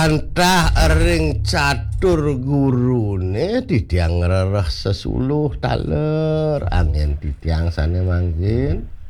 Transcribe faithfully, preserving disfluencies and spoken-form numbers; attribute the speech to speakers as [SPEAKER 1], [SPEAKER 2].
[SPEAKER 1] bantah ring catur gurune ditiang rereh sesuluh taler angin ditiang sane mangkin